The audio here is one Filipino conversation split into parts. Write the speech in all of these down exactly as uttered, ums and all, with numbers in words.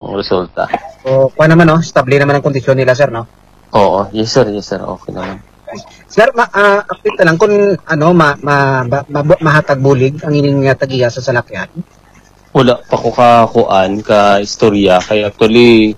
resulta. So, kuha naman, no? Stable naman ang kondisyon nila, sir, no? Oo, yes sir, yes sir, okay naman. Sir, ma uh, update lang kung ano, ma ma ma ma mahatag bulig ang ining uh, tagiya sa salakyan. Wala pa ko kakuan ka istorya, kaya actually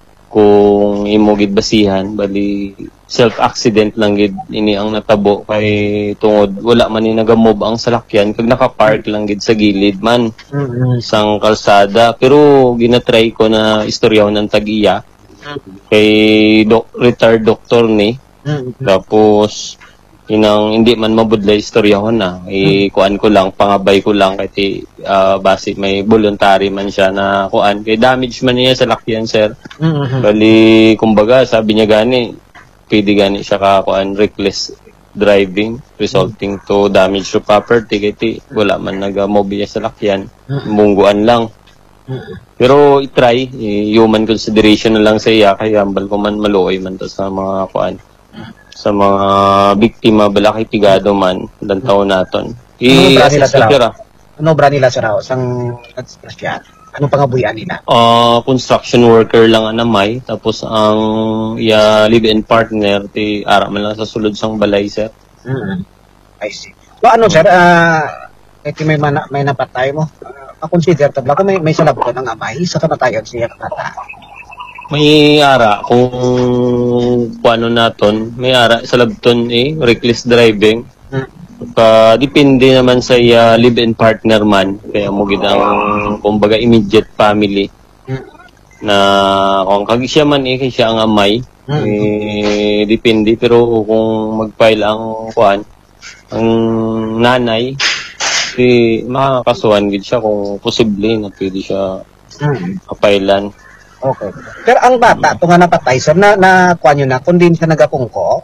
kung imogid basihan, bali self-accident lang gid ini ang natabo kay tungod wala man ni nagamob ang salakyan kag naka-park lang gid sa gilid man mm-hmm. sang kalsada. Pero ginatry ko na istoryaw ng tagiya kay doc, retired doctor ni. Mm-hmm. Tapos inang hindi man mabudlay istoryahon na i kuan ko lang, pangabay ko lang kay uh, base may voluntary man siya na kuan kay damage man niya sa lakyan sir. Mm-hmm. Bali kumbaga sabi niya gani pwede gani siya ka kuan reckless driving resulting to damage to property kay wala man naga-mobile sa lakyan, mungguan lang. Pero i-try human consideration na lang sa iya kay ambal ko man maluoy man to sa mga kuan sa mga biktima balaki pigado man dantaw naton. I-assess ano nila ano bra nila sa raw sang nagstrasya? Anong pangabuyan nila? Uh, construction worker lang ang namay tapos ang ya live-in partner ti ara man lang sa sulod sang balay sir. Mm-hmm. I see. So ano sir, uh, kaya may mana, may napatay mo. Uh, consider tabla ko may may salabton ang amay sa kamatayon siya bata. May ara kung paano naton, may ara sa labton eh, reckless driving. Hmm. Pa, depende naman sa uh, live-in partner man, kaya mo gidang kumbaga immediate family. Hmm. Na kung kagi siya man eh, kaya siya ang amay, hmm. eh, depende. Pero kung mag-file ang kuan, ang nanay, eh, makakasuhan gid siya kung posible na pwede siya hmm. kapailan. Okay. Pero ang bata, ito nga napatay, sir, na, na kuha nyo na, kung din siya nagapungko?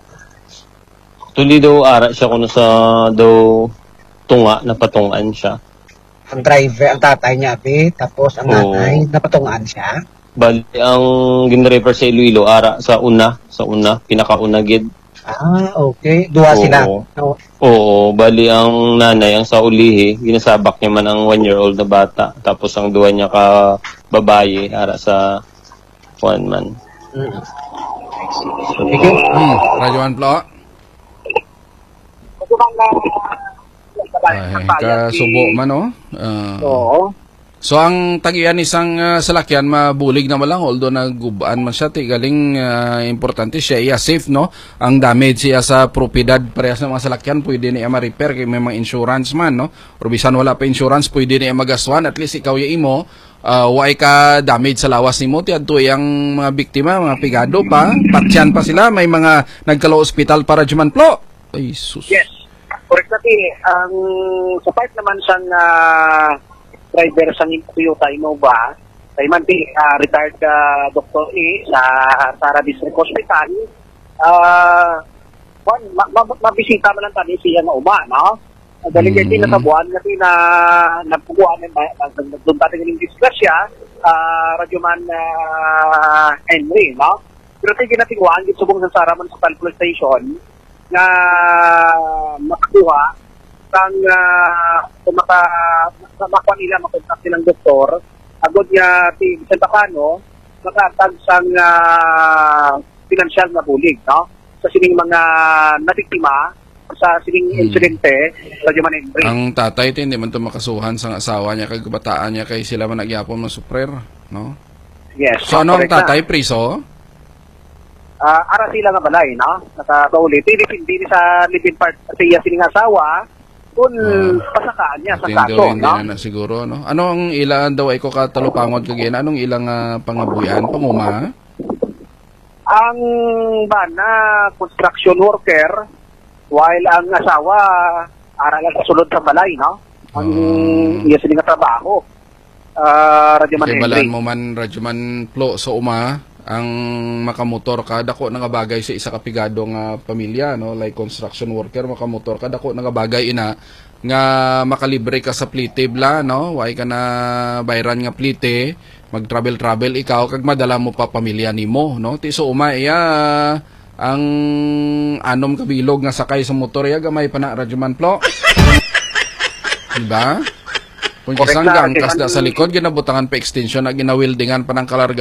Tuli daw, ara siya kung sa daw tunga, napatungan siya. Ang driver, ang tatay niya, be, tapos ang nanay, napatungan siya? Bali, ang ginrefer sa Iloilo, ara sa una, sa una, pinakauna gid. Ah, okay. Duha Oo. sila? Oo. Oo, bali ang nanay, ang sa ulihi, ginasabak niya man ang one-year-old na bata. Tapos ang duha niya ka babae, ara sa one man. Mm. Sige. Hmm, Radyoan Plo. Ay, kasubo man, no? Uh, Oo. So, ang tagian isang uh, salakyan, mabulig na malang, although nagubaan man siya, tigaling uh, importante siya, iya safe, no? Ang damage siya sa propiedad, parehas ng mga salakyan, pwede niya ma-repair, kaya may mga insurance man, no? Or bisan wala pa insurance, pwede niya magaswan, at least ikaw yung imo, uh, why ka damage sa lawas ni mo, tiyanto yung mga biktima, mga pigado pa, patsyan pa sila, may mga nagkalo hospital para Juman Plo. Ay, sus. Yes, correct natin. Ang sa part naman siyang uh, driver sa Toyota Innova, kay man ti uh, retired ka uh, Doctor E sa Sara District Hospital. Ah, uh, ma ma mabisita man lang tani siya na uma, no? Galing mm -hmm. na tabuan na na napuguan ng doon tayo ng disgrasya, ah, Radyoman uh, Henry, no? Pero tayo ginatiguan gid subong sa Sara Municipal Police Station na makakuha kang uh, maka makakuha nila, makontak nilang doktor, agod niya ti Santa Cano, makatag sang uh, financial na bulig, no? Sa sining mga nabiktima sa sining hmm. insidente sa Juman Henry. Ang tatay ti hindi man to makasuhan sa asawa niya kay kabataan niya kay sila man nagyapon ng suprer, no? Yes. So ano ang tatay na. Priso? Uh, ara sila nga balay, no? Nakakauli. Dipindi sa living part sa iya sining asawa kung uh, pasakaan niya sa kaso, hindi no? Na siguro, no? Ano ang ilang daw ay ko katalupangod kagina? Anong ilang uh, pangabuyan, panguma? Ang bana construction worker, while ang asawa aralan sa sulod sa balay, no? Ang uh, iya sining trabaho. Uh, Radyoman Henry. Balaan mo man, Radyoman Plo, so uma, ang makamotor ka dako nga bagay sa isa ka pigado nga pamilya, no, like construction worker, makamotor ka dako nga bagay ina nga makalibre ka sa plite bla, no, way ka na bayran nga plite, mag travel travel ikaw kag madala mo pa pamilya nimo, no, ti so uma iya ang anom kabilog nga sakay sa motor ya gamay pa na Radyoman Plo. Diba? Kung kasanggang kas da sa likod ginabutangan pa extension na ginawildingan pa ng kalarga